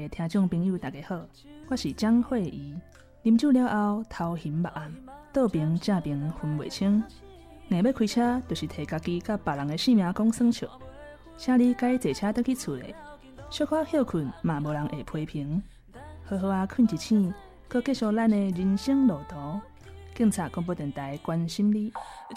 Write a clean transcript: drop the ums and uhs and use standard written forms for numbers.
的听众朋友大家好，我是张慧仪。啉酒了后头晕目暗，倒边正边分袂清，硬要开车就是替家己甲别人的性命讲算笑。请你该坐车倒去厝里，小可休困嘛无人会批评，好好困一醒，搁继续咱的人生路途。警察广播电台关心你。